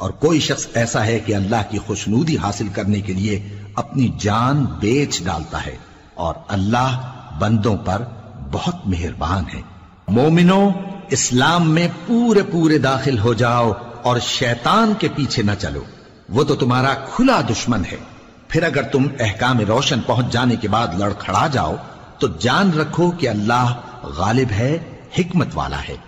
और कोई शख्स ऐसा है कि अल्लाह की खुशनूदी हासिल करने के लिए अपनी जान बेच डालता है, और अल्लाह बंदों पर बहुत मेहरबान है। मोमिनो, इस्लाम में पूरे पूरे दाखिल हो जाओ और शैतान के पीछे न चलो, वो तो तुम्हारा खुला दुश्मन है। फिर अगर तुम अहकाम रोशन पहुंच जाने के बाद लड़खड़ा जाओ तो जान रखो कि अल्लाह गालिब है, हिकमत वाला है।